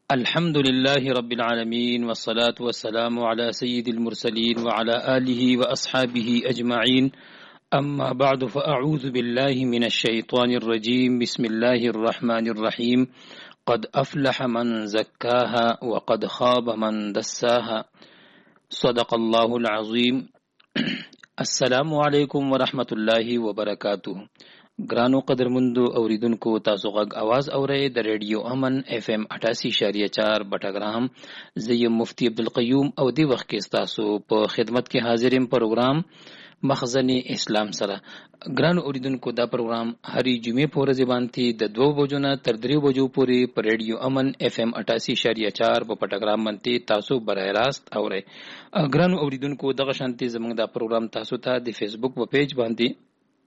الحمد لله رب العالمين والصلاة والسلام على سيد المرسلين وعلى آله وأصحابه أجمعين. أما بعد فأعوذ بالله من الشيطان الرجيم. بسم الله الرحمن الرحيم. قد أفلح من زكاها وقد خاب من دساها. صدق الله العظيم. السلام علیکم ورحمت الله وبرکاته. ګرانو قدرمندو اوریدونکو، تاسو غږ आवाज اورئ د ریډیو امن اف ام 88.4 بټګرام. زه یم مفتی عبدالقیوم او دی وخت کې تاسو په خدمت کې حاضرم پروګرام مخزن اسلام سره. ګرانو اوریدونکو، دا پروګرام هرې جمعې په ورځ باندې د 2 بجو نه تر 3 بجو پورې په ریډیو امن اف ام 88.4 په پټګرام باندې تاسو برای راست اورئ. ګرانو اوریدونکو، دغه شانتي زموږ دا پروګرام تاسو ته د فیسبوک په پیج باندې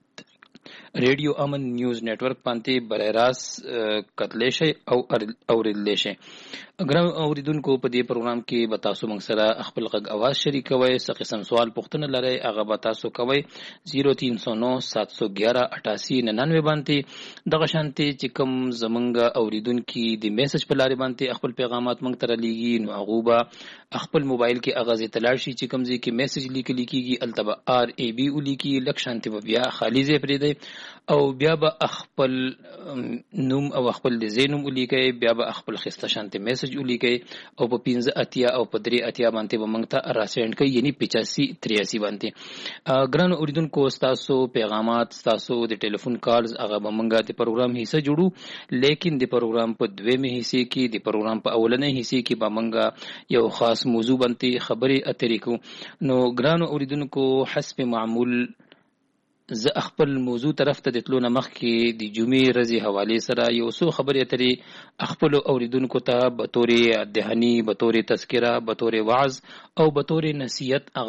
ریډیو امن نیوز نیټورک باندې برای راست کتلی شي او اوریدلی شي. ګرانو اوریدونکو، په دې پروګرام کې به تاسو موږ سره خپل غږ आवाज شریکوئ. څه قسم سوال پوښتنه لرئ هغه به تاسو کوئ 0309 711 8899 باندې. دغه شانتي چې کوم زمونږ اوریدونکي د میسج په لارې باندې خپل پیغامات موږ ته رالیږي، نو هغه به خپل موبایل کې هغه ځای ته لاړ شي چې کوم ځای کې میسج لیکل کېږي، هلته به RAB ولیکي، لږ شانتي به بیا خالي ځای پرېږدئ او بیا به خپل نوم او خپل د ځای نوم ولیکئ، بیا به خپل ښایسته شانتي میسج ولیکئ او په 15 اتیا او په 3 اتیا باندې به موږ ته راسینډ کړئ، یعنی 85 83 باندې. ګرانو اوریدونکو، ستاسو پیغامات، ستاسو د ټلیفون کالز هغه به موږ د پروګرام حصہ جوړو، لیکن د پروګرام په دویمه حصے کې، د پروګرام په اولنۍ حصے کې به موږ یو خاص موضوع باندې خبرې اترې کوو. نو ګرانو اوریدونکو، حسب معمول زه خپل موضوع طرف ته د تلو نه مخکې د جمعې ورځې حوالې سره یو څو خبرې اترې خپلو اوریدونکو ته به طور دهني، به طور تذکره، به طور وعظ او به طور نصیحت